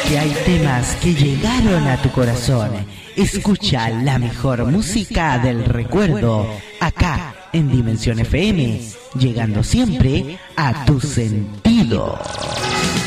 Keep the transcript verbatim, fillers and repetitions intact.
porque hay temas que llegaron a tu corazón. Escucha la mejor música del recuerdo acá en Dimensión F M, llegando siempre a tus sentidos.